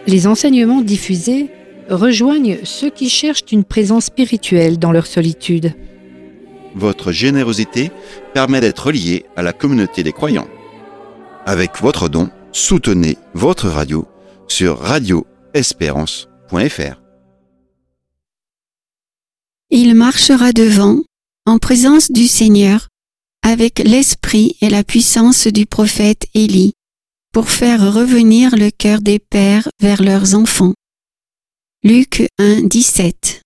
Les enseignements diffusés rejoignent ceux qui cherchent une présence spirituelle dans leur solitude. Votre générosité permet d'être lié à la communauté des croyants. Avec votre don, soutenez votre radio sur radioespérance.fr. Il marchera devant, en présence du Seigneur, avec l'esprit et la puissance du prophète Élie, pour faire revenir le cœur des pères vers leurs enfants. Luc 1, 17.